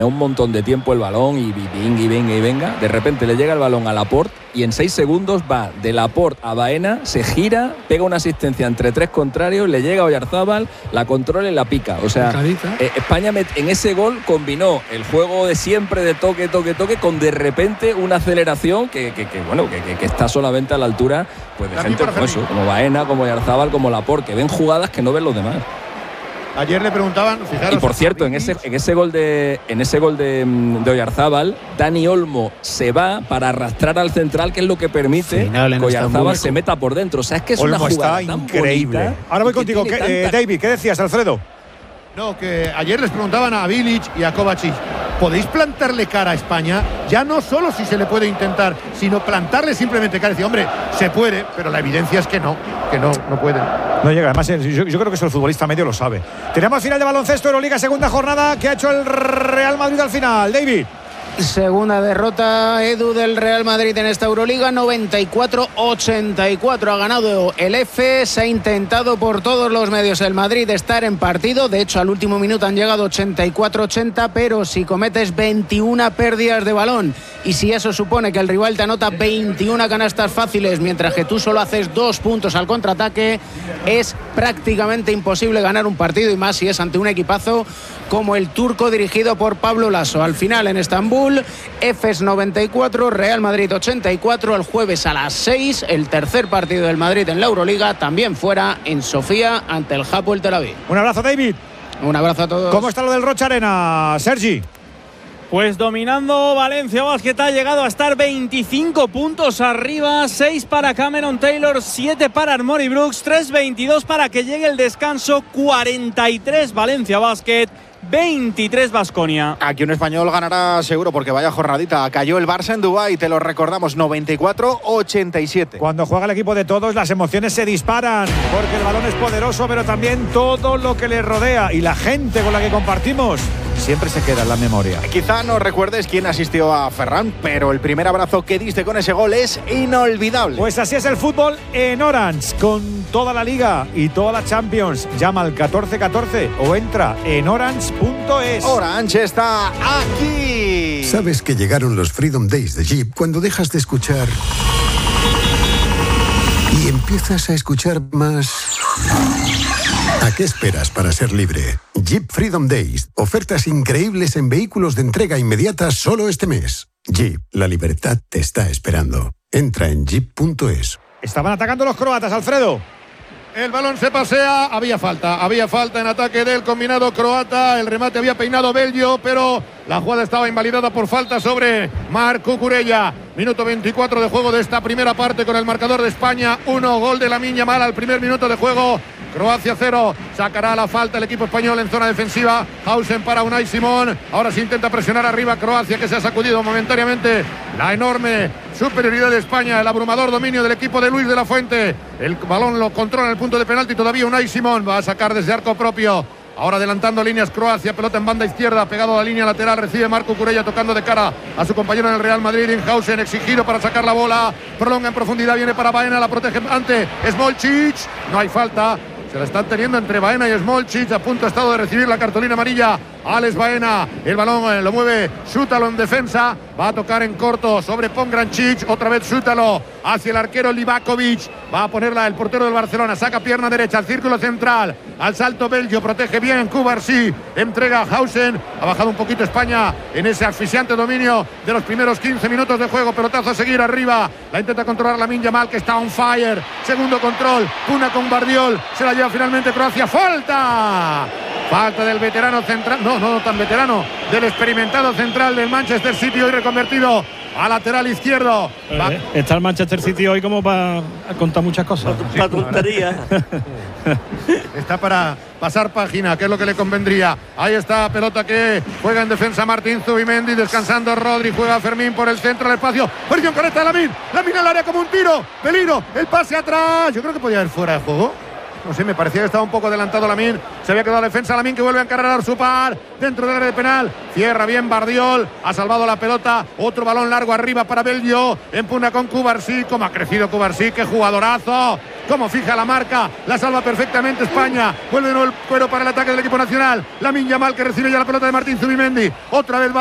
un montón de tiempo el balón y venga. De repente le llega el balón a Laporte y en 6 segundos va de Laporte a Baena, se gira, pega una asistencia entre 3 contrarios, le llega a Oyarzábal, la controla y la pica. O sea, España en ese gol combinó el juego de siempre de toque, con de repente una aceleración que está solamente a la altura pues de gente como Baena, como Oyarzábal, como Laporte, que ven jugadas que no ven los demás. Ayer le preguntaban, fijaros, y por cierto, en ese gol de Oyarzábal, Dani Olmo se va para arrastrar al central, que es lo que permite que Oyarzábal se meta por dentro. O sea, es que es Olmo una jugada está increíble. Bonita. Ahora voy contigo, David, ¿qué decías, Alfredo? No, que ayer les preguntaban a Bilic y a Kovacic, ¿podéis plantarle cara a España? Ya no solo si se le puede intentar, sino plantarle simplemente cara. Decía, hombre, se puede, pero la evidencia es que no pueden. No llega, además yo creo que eso el futbolista medio lo sabe. Tenemos final de baloncesto, Euroliga, segunda jornada. ¿Qué ha hecho el Real Madrid al final, David? Segunda derrota, Edu, del Real Madrid en esta Euroliga, 94-84 ha ganado el EFES. Ha intentado por todos los medios el Madrid estar en partido, de hecho al último minuto han llegado 84-80, pero si cometes 21 pérdidas de balón y si eso supone que el rival te anota 21 canastas fáciles mientras que tú solo haces 2 puntos al contraataque, es prácticamente imposible ganar un partido, y más si es ante un equipazo como el turco dirigido por Pablo Laso. Al final en Estambul, EFES 94, Real Madrid 84. El jueves a las 6, el tercer partido del Madrid en la Euroliga, también fuera en Sofía ante el Hapoel Tel Aviv. Un abrazo, David. Un abrazo a todos. ¿Cómo está lo del Rocha Arena, Sergi? Pues dominando Valencia Basket, ha llegado a estar 25 puntos arriba, 6 para Cameron Taylor, 7 para Armoni Brooks, 3:22 para que llegue el descanso, 43 Valencia Basket, 23 Baskonia. Aquí un español ganará seguro porque vaya jornadita. Cayó el Barça en Dubái, te lo recordamos, 94-87. Cuando juega el equipo de todos, las emociones se disparan porque el balón es poderoso, pero también todo lo que le rodea y la gente con la que compartimos siempre se queda en la memoria. Quizá no recuerdes quién asistió a Ferran, pero el primer abrazo que diste con ese gol es inolvidable. Pues así es el fútbol en Orange, con toda la Liga y toda la Champions. Llama al 1414 o entra en orange.es. Orange está aquí. Sabes que llegaron los Freedom Days de Jeep cuando dejas de escuchar y empiezas a escuchar más. ¿A qué esperas para ser libre? Jeep Freedom Days. Ofertas increíbles en vehículos de entrega inmediata solo este mes. Jeep, la libertad te está esperando. Entra en jeep.es. Estaban atacando los croatas, Alfredo. El balón se pasea, había falta en ataque del combinado croata, el remate había peinado Belgio, pero la jugada estaba invalidada por falta sobre Marc Cucurella. Minuto 24 de juego de esta primera parte con el marcador de España 1, gol de Lamine Yamal al primer minuto de juego. Croacia 0, sacará la falta el equipo español en zona defensiva. Hausen para Unai Simón, ahora se intenta presionar arriba Croacia, que se ha sacudido momentáneamente la enorme superioridad de España, el abrumador dominio del equipo de Luis de la Fuente. El balón lo controla en el punto de penalti todavía Unai Simón, va a sacar desde arco propio. Ahora adelantando líneas Croacia, pelota en banda izquierda, pegado a la línea lateral, recibe Marco Cucurella tocando de cara a su compañero en el Real Madrid, Inhausen, exigido para sacar la bola, prolonga en profundidad, viene para Baena, la protege ante Smolcic, no hay falta. Se la están teniendo entre Baena y Smolcic, a punto ha estado de recibir la cartulina amarilla Alex Baena. El balón lo mueve Šutalo en defensa, va a tocar en corto sobre Pongrancic, otra vez Šutalo hacia el arquero Livakovic, va a ponerla el portero del Barcelona, saca pierna derecha al círculo central, al salto Belgio, protege bien Cubarsí, entrega a Hausen, ha bajado un poquito España en ese asfixiante dominio de los primeros 15 minutos de juego, pelotazo a seguir arriba, la intenta controlar Lamine Yamal, que está on fire, segundo control, Puna con Bardiol, se la lleva finalmente Croacia, falta del veterano central, no tan veterano, del experimentado central del Manchester City, hoy reconvertido a lateral izquierdo. Está el Manchester City hoy como para contar muchas cosas. Para tontería. Está para pasar página, que es lo que le convendría. Ahí está, pelota que juega en defensa Martín Zubimendi, descansando Rodri, juega Fermín por el centro del espacio. Presión correcta de Lamine al área como un tiro, peligro, el pase atrás. Yo creo que podía haber fuera de juego. No sé, me parecía que estaba un poco adelantado Lamine. Se había quedado la defensa. Lamine que vuelve a encargar a Supar dentro del área de penal. Cierra bien Bardiol. Ha salvado la pelota. Otro balón largo arriba para Belgio. Empuna con Cubarsí. Cómo ha crecido Cubarsí. ¡Qué jugadorazo! Cómo fija la marca. La salva perfectamente España. Vuelve de nuevo el cuero para el ataque del equipo nacional. Lamine Yamal que recibe ya la pelota de Martín Zubimendi. Otra vez